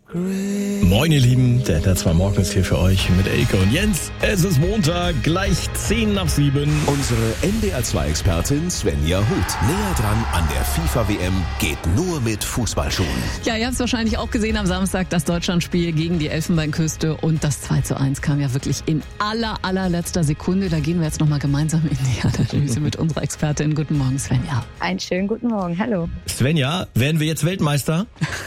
Moin ihr Lieben, der NDR 2 Morgen ist hier für euch mit Elke und Jens. Es ist Montag, gleich 6:10. Unsere NDR 2 Expertin Svenja Huth. Näher dran an der FIFA-WM geht nur mit Fußballschuhen. Ja, ihr habt es wahrscheinlich auch gesehen am Samstag, das Deutschlandspiel gegen die Elfenbeinküste, und das 2:1 kam ja wirklich in allerletzter Sekunde. Da gehen wir jetzt nochmal gemeinsam in die Analyse mit unserer Expertin. Guten Morgen, Svenja. Einen schönen guten Morgen, hallo. Svenja, werden wir jetzt Weltmeister?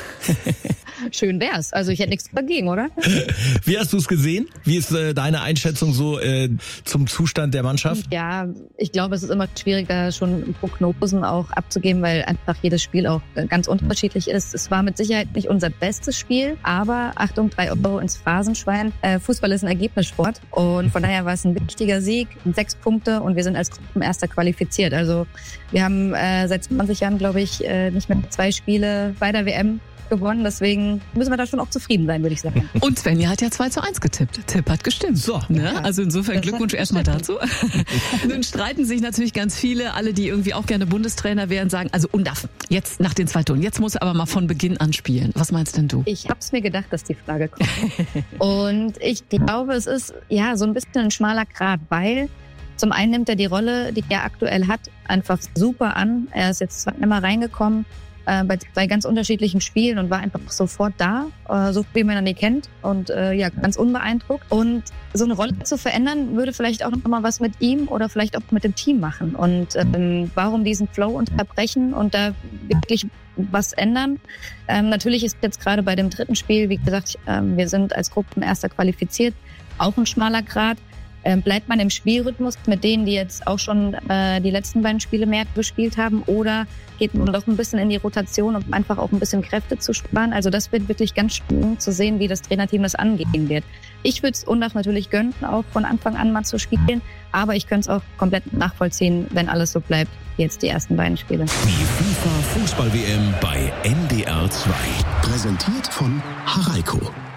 Schön wär's. Also ich hätte nichts dagegen, oder? Wie hast du es gesehen? Wie ist deine Einschätzung so zum Zustand der Mannschaft? Ja, ich glaube, es ist immer schwierig, da schon Prognosen auch abzugeben, weil einfach jedes Spiel auch ganz unterschiedlich ist. Es war mit Sicherheit nicht unser bestes Spiel, aber Achtung, 3 Euro ins Phrasenschwein. Fußball ist ein Ergebnissport und von daher war es ein wichtiger Sieg, 6 Punkte, und wir sind als Gruppenerster qualifiziert. Also wir haben seit 20 Jahren, glaube ich, nicht mehr 2 Spiele bei der WM gewonnen, deswegen müssen wir da schon auch zufrieden sein, würde ich sagen. Und Svenja hat ja 2:1 getippt. Tipp hat gestimmt. So. Ne? Also insofern Glückwunsch erstmal dazu. Nun streiten sich natürlich ganz viele, alle, die irgendwie auch gerne Bundestrainer wären, sagen, also Undaf, jetzt nach den 2 Toren, jetzt muss er aber mal von Beginn an spielen. Was meinst denn du? Ich hab's mir gedacht, dass die Frage kommt. Und ich glaube, es ist ja so ein bisschen ein schmaler Grat, weil zum einen nimmt er die Rolle, die er aktuell hat, einfach super an. Er ist jetzt zweimal reingekommen, bei 2 ganz unterschiedlichen Spielen, und war einfach sofort da, so wie man ihn kennt, und ja, ganz unbeeindruckt. Und so eine Rolle zu verändern, würde vielleicht auch noch mal was mit ihm oder vielleicht auch mit dem Team machen. Und warum diesen Flow unterbrechen und da wirklich was ändern? Natürlich ist jetzt gerade bei dem 3. Spiel, wie gesagt, wir sind als Gruppenerster qualifiziert, auch ein schmaler Grat. Bleibt man im Spielrhythmus mit denen, die jetzt auch schon die letzten beiden Spiele mehr gespielt haben, oder geht man doch ein bisschen in die Rotation, um einfach auch ein bisschen Kräfte zu sparen? Also das wird wirklich ganz spannend zu sehen, wie das Trainerteam das angehen wird. Ich würde es Undaf natürlich gönnen, auch von Anfang an mal zu spielen, aber ich könnte es auch komplett nachvollziehen, wenn alles so bleibt wie jetzt die ersten beiden Spiele. Die FIFA Fußball-WM bei NDR 2. Präsentiert von Haraiko.